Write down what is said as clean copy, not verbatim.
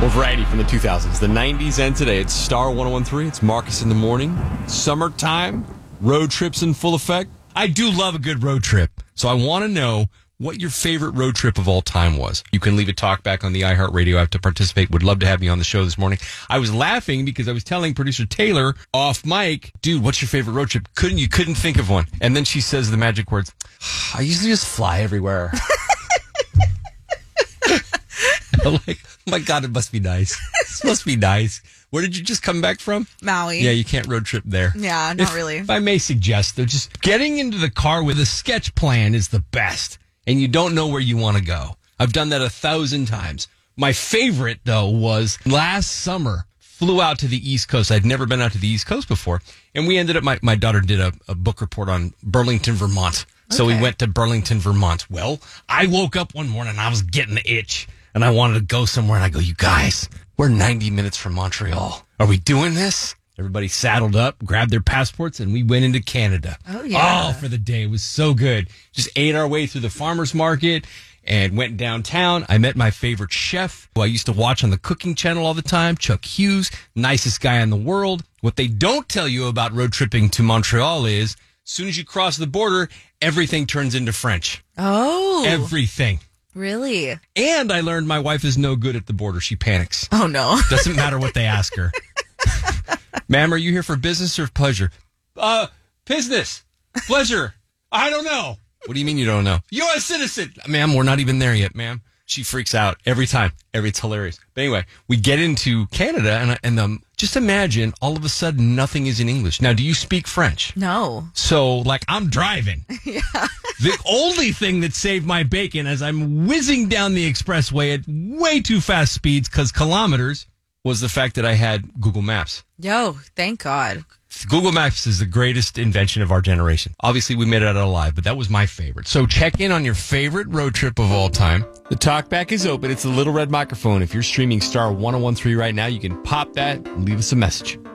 Or variety from the 2000s, the 90s, and today. It's Star 1013. It's Marcus in the morning. Summertime. Road trips in full effect. I do love a good road trip. So I want to know what your favorite road trip of all time was. You can leave a talk back on the iHeartRadio app to participate. Would love to have you on the show this morning. I was laughing because I was telling producer Taylor off mic, dude, what's your favorite road trip? You couldn't think of one. And then she says the magic words, I usually just fly everywhere. I'm like, oh my God, it must be nice. This must be nice. Where did you just come back from? Maui. Yeah, you can't road trip there. Yeah, not really. If I may suggest, though, just getting into the car with a sketch plan is the best. And you don't know where you want to go. I've done that 1,000 times. My favorite, though, was last summer. Flew out to the East Coast. I'd never been out to the East Coast before. And we ended up, my daughter did a book report on Burlington, Vermont. So we went to Burlington, Vermont. Well, I woke up one morning and I was getting the itch. And I wanted to go somewhere. And I go, you guys, we're 90 minutes from Montreal. Are we doing this? Everybody saddled up, grabbed their passports, and we went into Canada. Oh, yeah. Oh, for the day. It was so good. Just ate our way through the farmer's market and went downtown. I met my favorite chef, who I used to watch on the Cooking Channel all the time, Chuck Hughes, nicest guy in the world. What they don't tell you about road tripping to Montreal is, as soon as you cross the border, everything turns into French. Oh. Everything. Really? And I learned my wife is no good at the border. She panics. Oh, no. Doesn't matter what they ask her. Ma'am, are you here for business or pleasure? Business. Pleasure. I don't know. What do you mean you don't know? You're a citizen. Ma'am, we're not even there yet, ma'am. She freaks out every time. It's hilarious. But anyway, we get into Canada and just imagine all of a sudden nothing is in English. Now, do you speak French? No. So, I'm driving. Yeah. The only thing that saved my bacon as I'm whizzing down the expressway at way too fast speeds, because kilometers, was the fact that I had Google Maps. Yo, thank God. Google Maps is the greatest invention of our generation. Obviously, we made it out alive, but that was my favorite. So check in on your favorite road trip of all time. The talkback is open. It's the little red microphone. If you're streaming Star 1013 right now, you can pop that and leave us a message.